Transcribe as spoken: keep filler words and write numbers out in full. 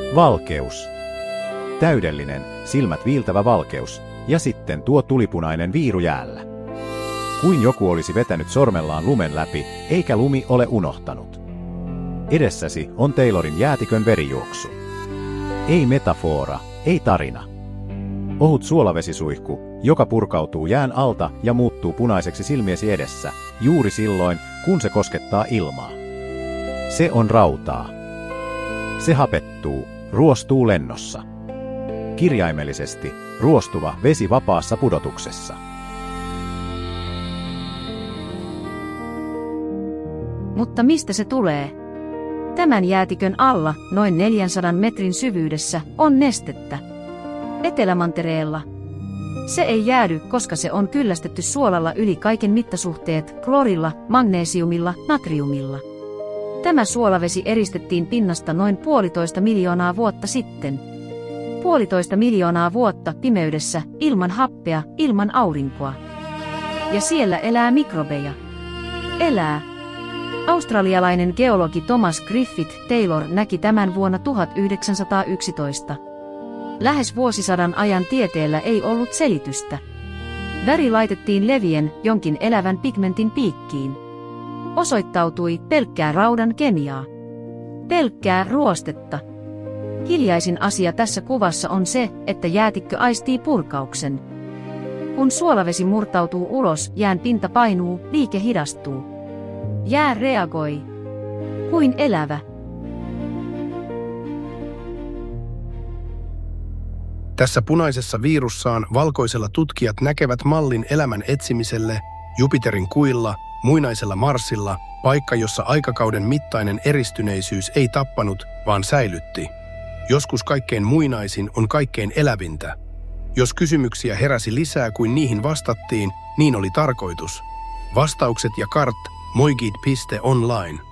Valkeus. Täydellinen, silmät viiltävä valkeus, ja sitten tuo tulipunainen viiru jäällä. Kuin joku olisi vetänyt sormellaan lumen läpi, eikä lumi ole unohtanut. Edessäsi on Taylorin jäätikön verijuoksu. Ei metafora, ei tarina. Ohut suolavesisuihku, joka purkautuu jään alta ja muuttuu punaiseksi silmiesi edessä, juuri silloin, kun se koskettaa ilmaa. Se on rautaa. Se hapettuu, ruostuu lennossa. Kirjaimellisesti, ruostuva vesi vapaassa pudotuksessa. Mutta mistä se tulee? Tämän jäätikön alla, noin neljänsadan metrin syvyydessä, on nestettä. Etelämantereella. Se ei jäädy, koska se on kyllästetty suolalla yli kaiken mittasuhteet, klorilla, magnesiumilla, natriumilla. Tämä suolavesi eristettiin pinnasta noin puolitoista miljoonaa vuotta sitten. Puolitoista miljoonaa vuotta pimeydessä, ilman happea, ilman aurinkoa. Ja siellä elää mikrobeja. Elää. Australialainen geologi Thomas Griffith Taylor näki tämän vuonna tuhatyhdeksänsataayksitoista. Lähes vuosisadan ajan tieteellä ei ollut selitystä. Väri laitettiin levien jonkin elävän pigmentin piikkiin. Osoittautui pelkkää raudan kemiaa. Pelkkää ruostetta. Hiljaisin asia tässä kuvassa on se, että jäätikkö aistii purkauksen. Kun suolavesi murtautuu ulos, jään pinta painuu, liike hidastuu. Jää reagoi. Kuin elävä. Tässä punaisessa viirussaan valkoisella tutkijat näkevät mallin elämän etsimiselle Jupiterin kuilla, muinaisella Marsilla, paikka, jossa aikakauden mittainen eristyneisyys ei tappanut, vaan säilytti. Joskus kaikkein muinaisin on kaikkein elävintä. Jos kysymyksiä heräsi lisää kuin niihin vastattiin, niin oli tarkoitus. Vastaukset ja kart moigid piste online.